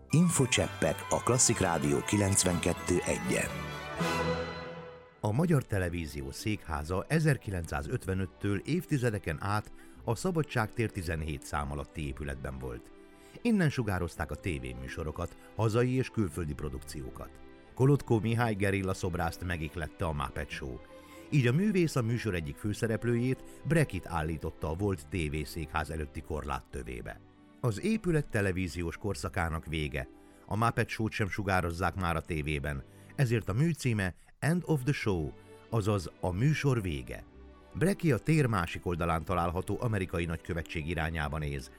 Infocseppek a Klasszik Rádió 92.1-en. A Magyar Televízió székháza 1955-től évtizedeken át a Szabadságtér 17 szám alatti épületben volt. Innen sugározták a tévéműsorokat, hazai és külföldi produkciókat. Kolotko Mihály gerilla szobrászt megihlette a Muppet Show. Így a művész a műsor egyik főszereplőjét, Brekit állította a volt tévészékház előtti korlát tövébe. Az épület televíziós korszakának vége. A Muppet Show-t sem sugározzák már a tévében, ezért a műcíme End of the Show, azaz a műsor vége. Breki a tér másik oldalán található amerikai nagykövetség irányába néz,